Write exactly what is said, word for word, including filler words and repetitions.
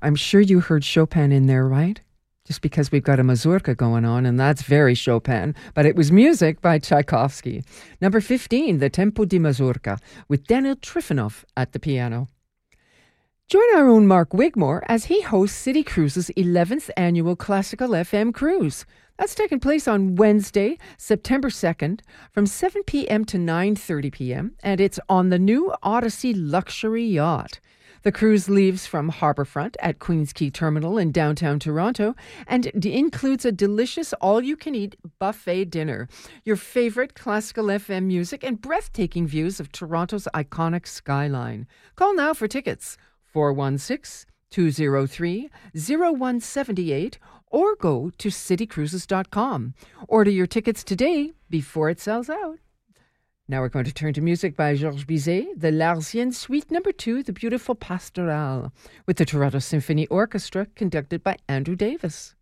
I'm sure you heard Chopin in there, right? Just because we've got a mazurka going on, and that's very Chopin, but it was music by Tchaikovsky. Number fifteen, the Tempo di Mazurka, with Daniel Trifonov at the piano. Join our own Mark Wigmore as he hosts City Cruises' eleventh annual Classical F M Cruise. That's taking place on Wednesday, September second, from seven p.m. to nine thirty p.m., and it's on the new Odyssey luxury yacht. The cruise leaves from Harbourfront at Queens Quay Terminal in downtown Toronto and d- includes a delicious all-you-can-eat buffet dinner, your favorite classical F M music, and breathtaking views of Toronto's iconic skyline. Call now for tickets, four one six, two zero three, zero one seven eight, or go to city cruises dot com. Order your tickets today before it sells out. Now we're going to turn to music by Georges Bizet, the Larsienne Suite Number Two, the beautiful Pastorale, with the Toronto Symphony Orchestra conducted by Andrew Davis.